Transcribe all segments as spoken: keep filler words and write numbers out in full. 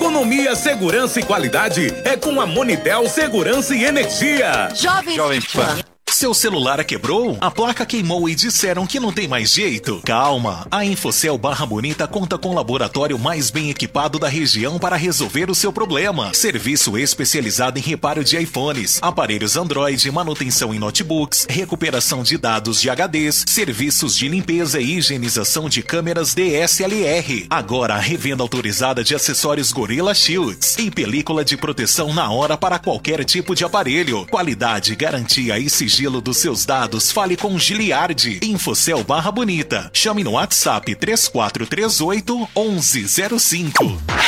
Economia, segurança e qualidade é com a Monitel Segurança e Energia. Jovem, Jovem Pan. Seu celular quebrou? A placa queimou e disseram que não tem mais jeito? Calma! A Infocel Barra Bonita conta com o laboratório mais bem equipado da região para resolver o seu problema. Serviço especializado em reparo de iPhones, aparelhos Android, manutenção em notebooks, recuperação de dados de H Ds, serviços de limpeza e higienização de câmeras D S L R. Agora a revenda autorizada de acessórios Gorilla Shields e película de proteção na hora para qualquer tipo de aparelho. Qualidade, garantia e sigilo dos seus dados, fale com Giliardi. Infocel Barra Bonita. Chame no WhatsApp três quatro três oito, onze zero cinco.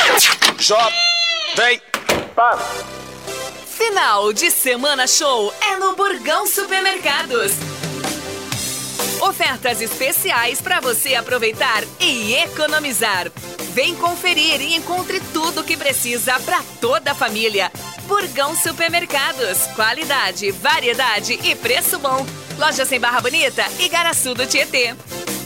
Jovem Pan. Final de semana show é no Burgão Supermercados. Ofertas especiais para você aproveitar e economizar. Vem conferir e encontre tudo o que precisa para toda a família. Burgão Supermercados. Qualidade, variedade e preço bom. Lojas em Barra Bonita e Garaçu do Tietê.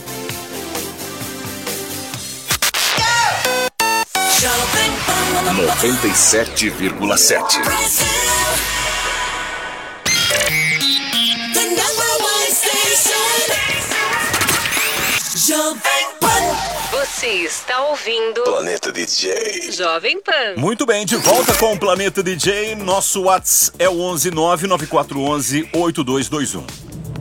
noventa e sete vírgula sete. Você está ouvindo Planeta D J Jovem Pan. Muito bem, de volta com o Planeta D J. Nosso WhatsApp é o onze nove nove quatro um um oito dois dois um.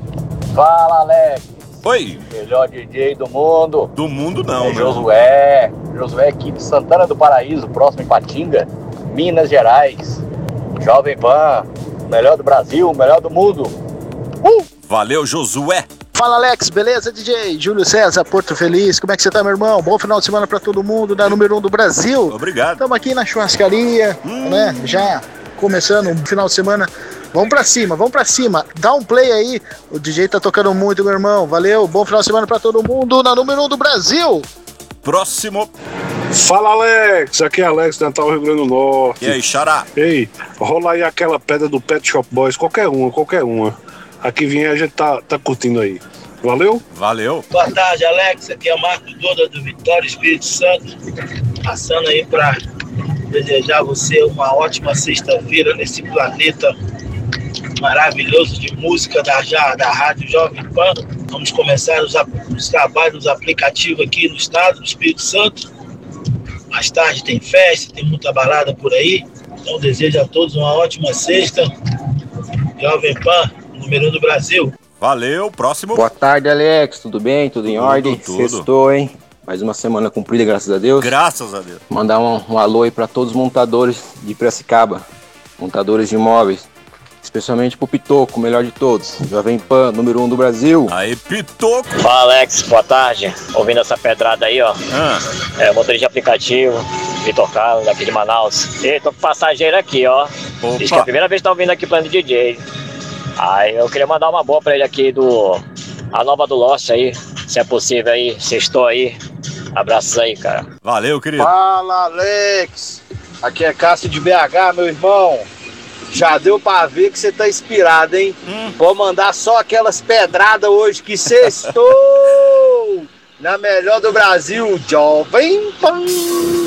Fala, Alex. Oi. Melhor D J do mundo. Do mundo não, é né? Josué. Josué aqui de Santana do Paraíso, próximo em Patinga, Minas Gerais. Jovem Pan, melhor do Brasil, melhor do mundo. Uh! Valeu, Josué. Fala, Alex, beleza, D J? Júlio César, Porto Feliz, como é que você tá, meu irmão? Bom final de semana pra todo mundo, da número um do Brasil. Obrigado. Estamos aqui na churrascaria, hum. né, já começando um final de semana. Vamos pra cima, vamos pra cima. Dá um play aí, o D J tá tocando muito, meu irmão. Valeu, bom final de semana pra todo mundo, na número um do Brasil. Próximo. Fala, Alex, aqui é Alex, Natal, Rio Grande do Norte. E aí, xará? Ei, rola aí aquela pedra do Pet Shop Boys, qualquer uma, qualquer uma. Aqui vem a gente tá, tá curtindo aí. Valeu? Valeu. Boa tarde, Alex. Aqui é o Marco Doda do Vitória Espírito Santo. Passando aí para desejar a você uma ótima sexta-feira nesse planeta maravilhoso de música da, da Rádio Jovem Pan. Vamos começar os, os trabalhos nos aplicativos aqui no estado do Espírito Santo. Mais tarde tem festa, tem muita balada por aí. Então desejo a todos uma ótima sexta. Jovem Pan, número um do Brasil. Valeu, próximo. Boa tarde, Alex, tudo bem? Tudo, tudo em ordem? Tudo. Sextou, hein? Mais uma semana cumprida, graças a Deus. Graças a Deus. Mandar um, um alô aí pra todos os montadores de Piracicaba, montadores de imóveis, especialmente pro Pitoco, o melhor de todos. Jovem Pan, número um do Brasil. Aí, Pitoco. Fala, Alex, boa tarde. Ouvindo essa pedrada aí, ó. Ah. É, motorista de aplicativo, Vitor Carlos, daqui de Manaus. E tô com passageiro aqui, ó. Opa. Diz que é a primeira vez que tá ouvindo aqui Plano D J. Aí eu queria mandar uma boa pra ele aqui do... A nova do Lost aí, se é possível aí, sextou aí. Abraços aí, cara. Valeu, querido. Fala, Alex. Aqui é Cássio de B H, meu irmão. Já deu pra ver que você tá inspirado, hein? Hum. Vou mandar só aquelas pedradas hoje que sextou. Na melhor do Brasil, Jovem Pan.